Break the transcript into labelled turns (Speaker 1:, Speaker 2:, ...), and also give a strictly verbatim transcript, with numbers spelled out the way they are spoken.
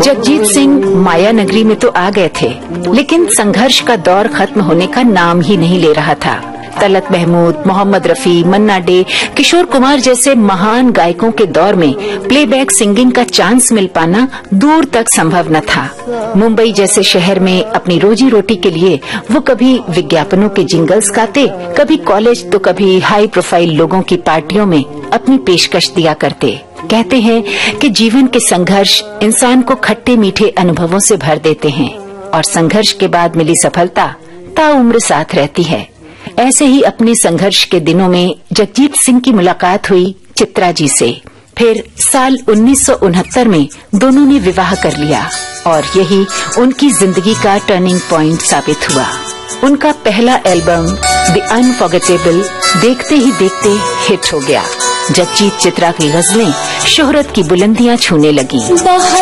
Speaker 1: जगजीत सिंह माया नगरी में तो आ गए थे, लेकिन संघर्ष का दौर खत्म होने का नाम ही नहीं ले रहा था। तलत महमूद, मोहम्मद रफी, मन्ना डे, किशोर कुमार जैसे महान गायकों के दौर में प्लेबैक सिंगिंग का चांस मिल पाना दूर तक संभव न था। मुंबई जैसे शहर में अपनी रोजी रोटी के लिए वो कभी विज्ञापनों के जिंगल्स गाते, कभी कॉलेज तो कभी हाई प्रोफाइल लोगों की पार्टियों में अपनी पेशकश दिया करते। कहते हैं कि जीवन के संघर्ष इंसान को खट्टे मीठे अनुभवों से भर देते हैं और संघर्ष के बाद मिली सफलता ताउम्र साथ रहती है। ऐसे ही अपने संघर्ष के दिनों में जगजीत सिंह की मुलाकात हुई चित्रा जी से। फिर साल उन्नीस सौ उनहत्तर में दोनों ने विवाह कर लिया और यही उनकी जिंदगी का टर्निंग पॉइंट साबित हुआ। उनका पहला एल्बम द अनफॉरगेटेबल देखते ही देखते हिट हो गया। जगजीत चित्रा की गजलें शोहरत की बुलंदियां छूने लगी।